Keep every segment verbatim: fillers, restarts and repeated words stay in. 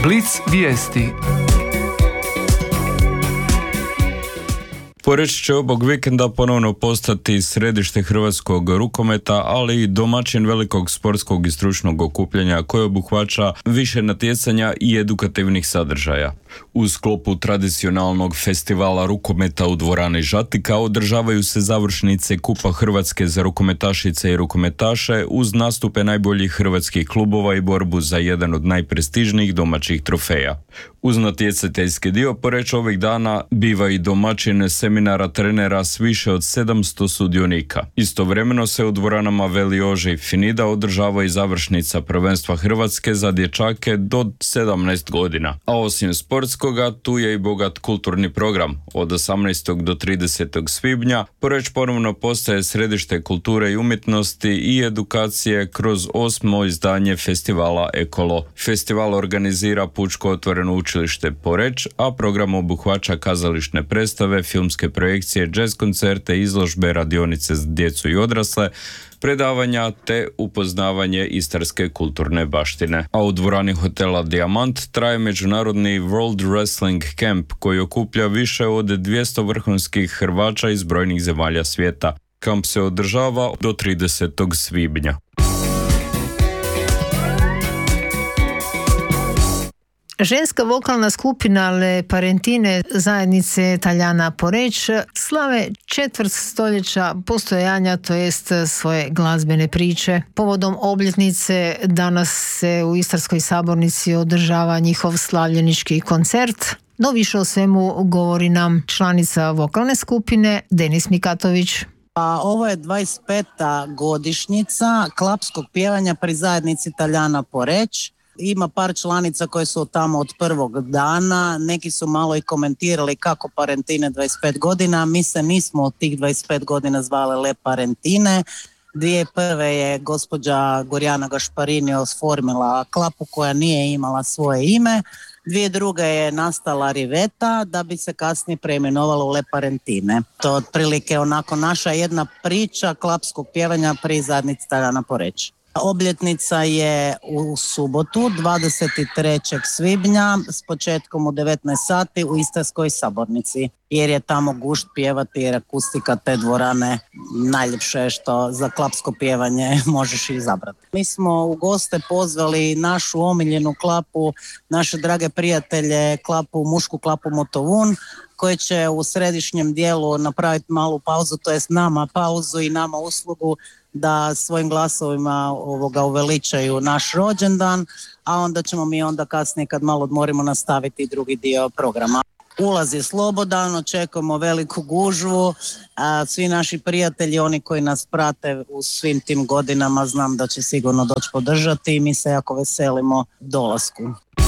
Blic vijesti. Poreč će ovog vikenda ponovno postati središte hrvatskog rukometa, ali i domaćin velikog sportskog i stručnog okupljanja koje obuhvaća više natjecanja i edukativnih sadržaja. U sklopu tradicionalnog festivala rukometa u dvorani Žatika održavaju se završnice Kupa Hrvatske za rukometašice i rukometaše uz nastupe najboljih hrvatskih klubova i borbu za jedan od najprestižnijih domaćih trofeja. Uz natjecateljski dio Poreč ovih dana biva i domaćin seminara trenera s više od sedamsto sudionika. Istovremeno se u dvoranama Veli Jože i Finida održava i završnica prvenstva Hrvatske za dječake do sedamnaest godina. A osim sportskoga, tu je i bogat kulturni program. Od osamnaestog do tridesetog svibnja Poreč ponovno postaje središte kulture i umjetnosti i edukacije kroz osmo izdanje festivala Ekolo. Festival organizira Pučko otvoreno učilište Poreč, a program obuhvaća kazališne predstave, filmske projekcije, džez koncerte, izložbe, radionice za djecu i odrasle, predavanja te upoznavanje istarske kulturne baštine. A u dvorani hotela Dijamant traje međunarodni World Wrestling Camp koji okuplja više od dvjesto vrhunskih Hrvača iz brojnih zemalja svijeta. Kamp se održava do tridesetog svibnja. Ženska vokalna skupina Le Parentine zajednice Taljana Poreč slave četvrt stoljeća postojanja, to jest svoje glazbene priče. Povodom obljetnice danas se u Istarskoj sabornici održava njihov slavljenički koncert. No više o svemu govori nam članica vokalne skupine Denis Mikatović. Pa ovo je dvadeset peta godišnjica klapskog pjevanja pri zajednici Taljana Poreč. Ima par članica koje su tamo od prvog dana, neki su malo i komentirali kako Parentine dvadeset pet godina, mi se nismo od tih dvadeset pet godina zvale Le Parentine. dvije tisuće prve je gospođa Gorjana Gašparini osformila klapu koja nije imala svoje ime, dvije tisuće druge je nastala Riveta da bi se kasnije preimenovala u Le Parentine. To je otprilike onako naša jedna priča klapskog pjevanja pri zajednici Taljana Poreč. Obljetnica je u subotu, dvadeset trećeg svibnja, s početkom u devetnaest sati u Istarskoj sabornici, jer je tamo gušt pjevati, jer akustika te dvorane najljepše je što za klapsko pjevanje možeš izabrati. Mi smo u goste pozvali našu omiljenu klapu, naše drage prijatelje, klapu, mušku klapu Motovun, koji će u središnjem dijelu napraviti malu pauzu, to jest nama pauzu i nama uslugu da svojim glasovima ovoga uveličaju naš rođendan, a onda ćemo mi onda kasnije kad malo odmorimo nastaviti drugi dio programa. Ulaz je slobodan, očekujemo veliku gužvu, a svi naši prijatelji, oni koji nas prate u svim tim godinama, znam da će sigurno doći podržati i mi se jako veselimo dolasku.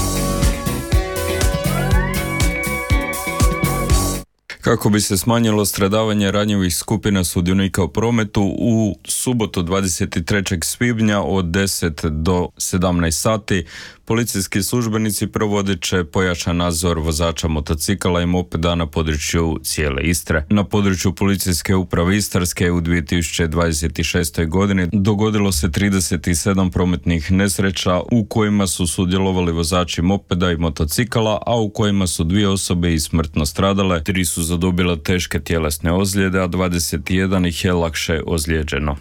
Kako bi se smanjilo stradavanje ranjivih skupina sudionika u prometu, u subotu dvadeset trećeg svibnja od deset do sedamnaest sati policijski službenici provodit će pojačan nadzor vozača motocikala i mopeda na području cijele Istre. Na području policijske uprave Istarske u dvije tisuće dvadeset šestoj. godini dogodilo se trideset sedam prometnih nesreća u kojima su sudjelovali vozači mopeda i motocikala, a u kojima su dvije osobe i smrtno stradale, tri su zadobile teške tjelesne ozljede, a dvadeset jedan ih je lakše ozlijeđeno.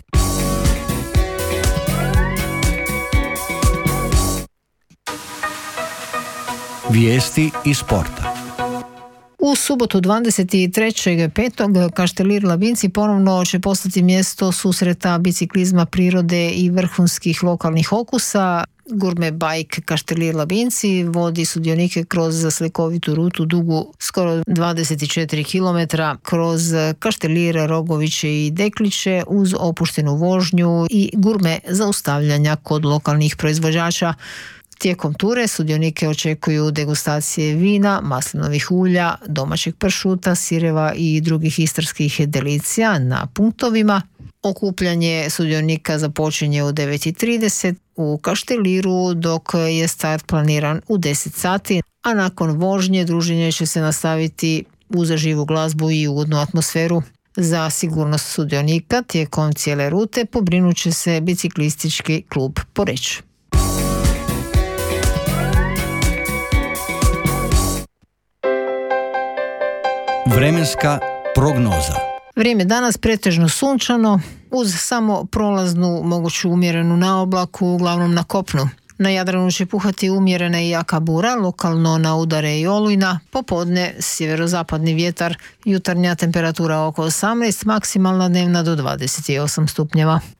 Vijesti iz sporta. U subotu dvadeset trećeg petog Kaštelir Labinci ponovno će postati mjesto susreta biciklizma, prirode i vrhunskih lokalnih okusa. Gurme Bike Kaštelir Labinci vodi sudionike kroz slikovitu rutu dugu skoro dvadeset četiri kilometra kroz Kaštelir, Rogoviće i Dekliće uz opuštenu vožnju i gurme zaustavljanja kod lokalnih proizvođača. Tijekom ture sudionike očekuju degustacije vina, maslinovih ulja, domaćeg pršuta, sireva i drugih istarskih delicija na punktovima. Okupljanje sudionika započinje u devet i trideset u Kašteliru, dok je start planiran u deset sati, a nakon vožnje druženje će se nastaviti uz živu glazbu i ugodnu atmosferu. Za sigurnost sudionika tijekom cijele rute pobrinut će se biciklistički klub Poreč. Vremenska prognoza. Vrijeme danas pretežno sunčano, uz samo prolaznu moguću umjerenu naoblaku, uglavnom na kopnu. Na Jadranu će puhati umjerena i jaka bura, lokalno na udare i olujna, popodne sjeverozapadni vjetar, jutarnja temperatura oko osamnaest, maksimalna dnevna do dvadeset osam stupnjeva.